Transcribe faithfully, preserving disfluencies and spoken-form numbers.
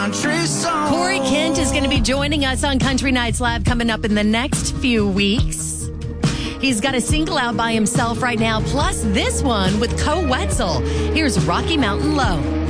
Corey Kent is going to be joining us on Country Nights Live coming up in the next few weeks. He's got a single out by himself right now, plus this one with Co Wetzel. Here's Rocky Mountain Low.